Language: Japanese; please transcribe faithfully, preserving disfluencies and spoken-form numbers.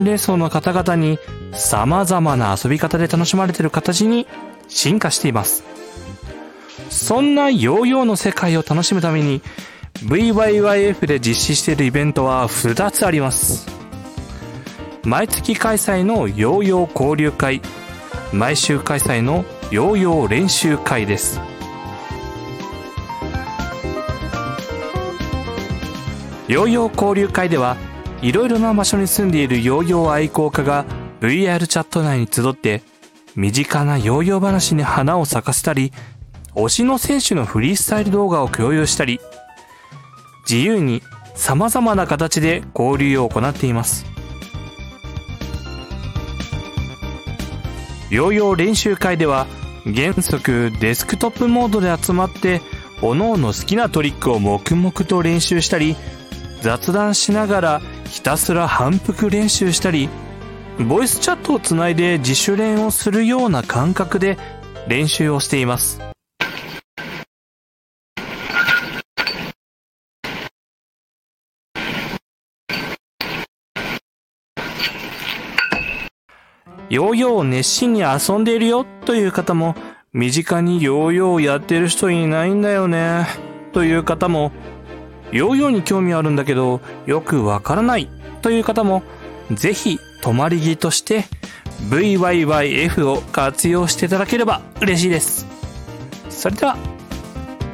齢層の方々に様々な遊び方で楽しまれている形に進化しています。そんなヨーヨーの世界を楽しむために ブイワイワイエフ で実施しているイベントはふたつあります。毎月開催のヨーヨー交流会、毎週開催のヨーヨー練習会です。ヨーヨー交流会ではいろいろな場所に住んでいるヨーヨー愛好家が ブイアール チャット内に集って身近なヨーヨー話に花を咲かせたり、推しの選手のフリースタイル動画を共有したり、自由に様々な形で交流を行っています。ヨーヨー練習会では原則デスクトップモードで集まって各々好きなトリックを黙々と練習したり、雑談しながらひたすら反復練習したり、ボイスチャットをつないで自主練をするような感覚で練習をしています。ヨーヨーを熱心に遊んでいるよという方も、身近にヨーヨーをやってる人いないんだよねという方も、ヨーヨーに興味あるんだけどよくわからないという方も、ぜひ泊まり木として ブイワイワイエフ を活用していただければ嬉しいです。それでは